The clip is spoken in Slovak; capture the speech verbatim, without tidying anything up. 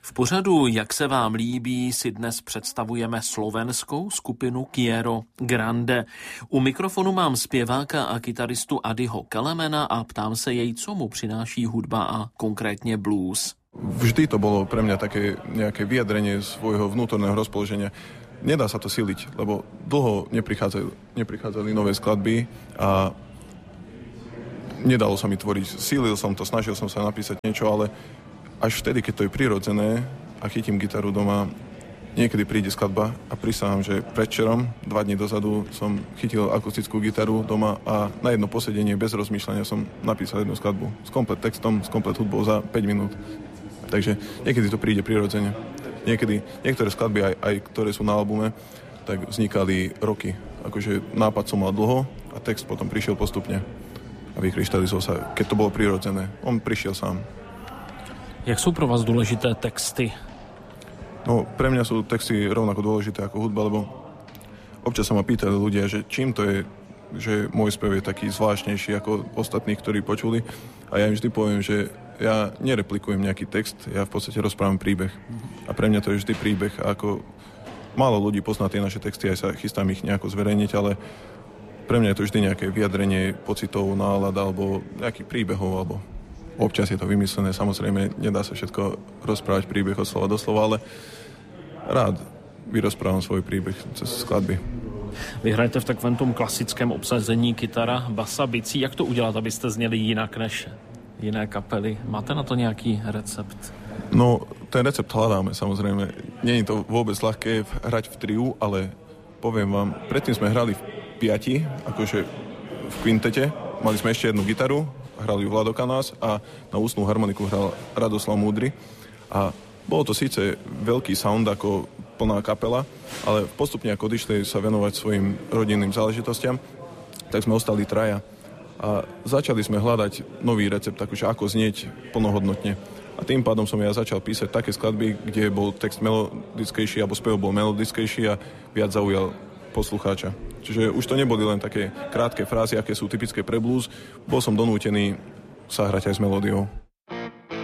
V pořadu Jak se vám líbí si dnes představujeme slovenskou skupinu Quiero Grande. U mikrofonu mám zpěváka a kytaristu Adyho Kelemena a ptám se jej, co mu přináší hudba a konkrétně blues. Vždy to bolo pre mňa také nejaké vyjadrenie svojho vnútorného rozpoloženia. Nedá sa to siliť, lebo dlho neprichádzali, neprichádzali nové skladby a nedalo sa mi tvoriť. Sílil som to, snažil som sa napísať niečo, ale až vtedy, keď to je prirodzené a chytím gitaru doma, niekedy príde skladba a prisahám, že predvčerom, dva dní dozadu, som chytil akustickú gitaru doma a na jedno posedenie bez rozmýšľania som napísal jednu skladbu s komplet textom, s komplet hudbou za päť minút. Takže niekedy to príde prirodzene. Niekedy, niektoré skladby, aj, aj ktoré sú na albume, tak vznikali roky. Akože nápad som mal dlho a text potom prišiel postupne a vykryštalizoval sa, keď to bolo prirodzené. On prišiel sám. Jak sú pro vás dôležité texty? No, pre mňa sú texty rovnako dôležité ako hudba, lebo občas sa ma pýtali ľudia, že čím to je, že môj spev je taký zvláštnejší ako ostatní, ktorí počuli. A ja im vždy poviem, že ja nereplikujem nejaký text, ja v podstate rozprávam príbeh. A pre mňa to je vždy príbeh. A ako málo ľudí pozná tie naše texty, aj sa chystám ich nejako zverejniť, ale pre mňa je to vždy nejaké vyjadrenie pocitov, nálad alebo nejakých príbehov, alebo občas je to vymyslené. Samozrejme, nedá sa všetko rozprávať príbeh od slova do slova, ale rád vyrozprávam svoj príbeh cez skladby. Vy hrajete v takovém tom klasickém obsazení kytara, basa, bicí. Jak to udělat, abyste zněli jinak než jiné kapely? Máte na to nějaký recept? No, ten recept hľadáme, samozrejme. Nie je to vôbec ľahké hrať v triu, ale poviem vám, predtým sme hrali v piati, akože v kvintete. Mali sme ešte jednu gitaru, hrali ju Vlado Kanás a na ústnu harmoniku hral Radoslav Múdry. A bolo to síce veľký sound ako plná kapela, ale postupne ako odišli sa venovať svojim rodinným záležitostiam, tak sme ostali traja. A začali sme hľadať nový recept, akože ako znieť plnohodnotne. A tým pádom som ja začal písať také skladby, kde bol text melodickejší, alebo spev bol melodickejší a viac zaujal poslucháča. Čiže už to neboli len také krátke frázy, aké sú typické pre blues. Bol som donútený sa hrať aj s melódiou.